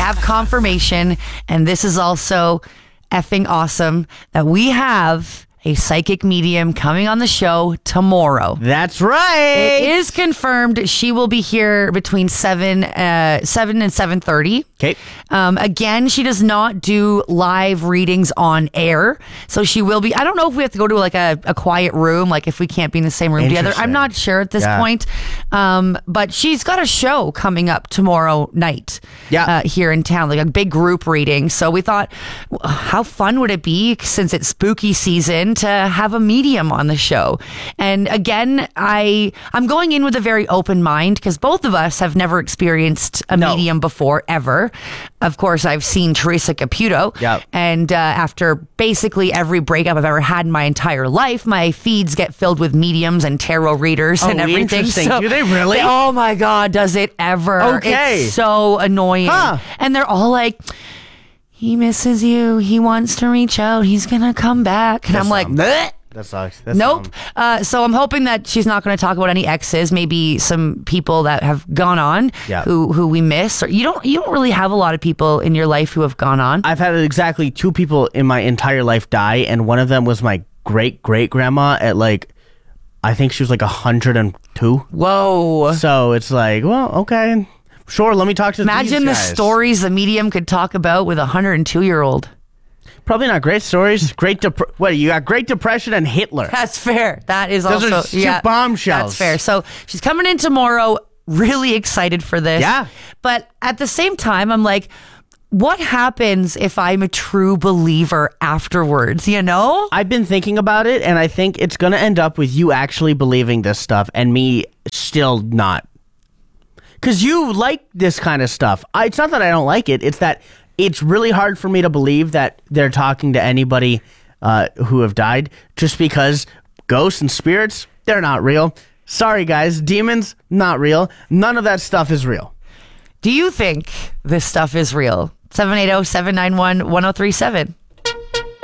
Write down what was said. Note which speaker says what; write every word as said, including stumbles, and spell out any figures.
Speaker 1: have confirmation, and this is also effing awesome, that we have a psychic medium coming on the show tomorrow.
Speaker 2: That's right.
Speaker 1: It is confirmed. She will be here between seven, uh, seven and seven thirty.
Speaker 2: Okay.
Speaker 1: Um, again, she does not do live readings on air, so she will be. I don't know if we have to go to like a, a quiet room, like if we can't be in the same room together. I'm not sure at this
Speaker 2: Yeah.
Speaker 1: point. Um, but she's got a show coming up tomorrow night.
Speaker 2: Yeah.
Speaker 1: Uh, here in town, like a big group reading. So we thought, how fun would it be, since it's spooky season, to have a medium on the show? And again, I I'm going in with a very open mind, because both of us have never experienced a
Speaker 2: No.
Speaker 1: medium before, ever. Of course, I've seen Teresa Caputo,
Speaker 2: Yep.
Speaker 1: and uh, after basically every breakup I've ever had in my entire life, my feeds get filled with mediums and tarot readers
Speaker 2: Oh,
Speaker 1: and everything.
Speaker 2: interesting. Do they really?
Speaker 1: Oh my God, does it ever?
Speaker 2: Okay.
Speaker 1: It's so annoying.
Speaker 2: Huh.
Speaker 1: And they're all like, he misses you. He wants to reach out. He's going to come back. And I'm like, bleh.
Speaker 2: That sucks. That's
Speaker 1: Nope.
Speaker 2: dumb.
Speaker 1: Uh, so I'm hoping that she's not going to talk about any exes, maybe some people that have gone on,
Speaker 2: Yeah.
Speaker 1: who who we miss. Or you don't you don't really have a lot of people in your life who have gone on.
Speaker 2: I've had exactly two people in my entire life die, and one of them was my great great grandma at like, I think she was like a hundred and two.
Speaker 1: Whoa.
Speaker 2: So it's like, well, okay, sure. Let me talk to
Speaker 1: Imagine
Speaker 2: these
Speaker 1: the
Speaker 2: guys.
Speaker 1: stories the medium could talk about with a one hundred two year old.
Speaker 2: Probably not great stories. Great dep- What, you got Great Depression and Hitler.
Speaker 1: That's fair. That is
Speaker 2: Those
Speaker 1: also
Speaker 2: are two
Speaker 1: yeah,
Speaker 2: bombshells.
Speaker 1: That's fair. So she's coming in tomorrow. Really excited for this.
Speaker 2: Yeah.
Speaker 1: But at the same time, I'm like, what happens if I'm a true believer afterwards? You know?
Speaker 2: I've been thinking about it, and I think it's going to end up with you actually believing this stuff and me still not. Because you like this kind of stuff. I, it's not that I don't like it. It's that it's really hard for me to believe that they're talking to anybody uh, who have died, just because ghosts and spirits, they're not real. Sorry, guys. Demons, not real. None of that stuff is real.
Speaker 1: Do you think this stuff is real? seven eight zero, seven nine one, one zero three seven.